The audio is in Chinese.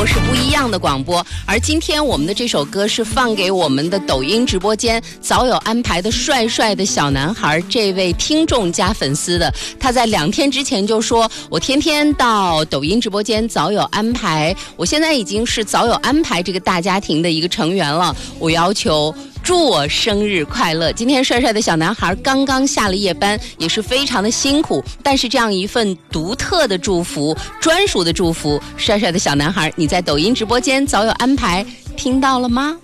是不一样的广播。而今天我们的这首歌是放给我们的抖音直播间早有安排的帅帅的小男孩这位听众加粉丝的。他在2天之前就说，我天天到抖音直播间早有安排，我现在已经是早有安排这个大家庭的一个成员了，我要求祝我生日快乐。今天帅帅的小男孩刚刚下了夜班，也是非常的辛苦，但是这样一份独特的祝福，专属的祝福，帅帅的小男孩，你在抖音直播间早有安排，听到了吗？